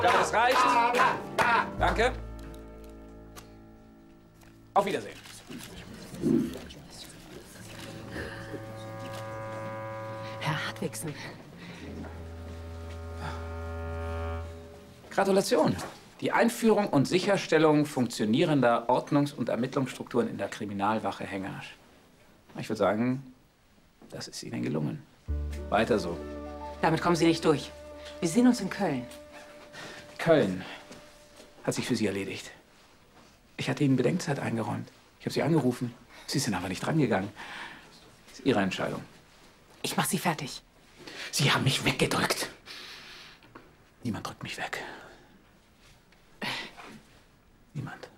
glaube, das reicht. Danke. Auf Wiedersehen. Herr Hartwigsen. Gratulation. Die Einführung und Sicherstellung funktionierender Ordnungs- und Ermittlungsstrukturen in der Kriminalwache Hengersch. Ich würde sagen, das ist Ihnen gelungen. Weiter so. Damit kommen Sie nicht durch. Wir sehen uns in Köln. Köln hat sich für Sie erledigt. Ich hatte Ihnen Bedenkzeit eingeräumt. Ich habe Sie angerufen. Sie sind aber nicht drangegangen. Das ist Ihre Entscheidung. Ich mach Sie fertig. Sie haben mich weggedrückt. Niemand drückt mich weg. Niemand.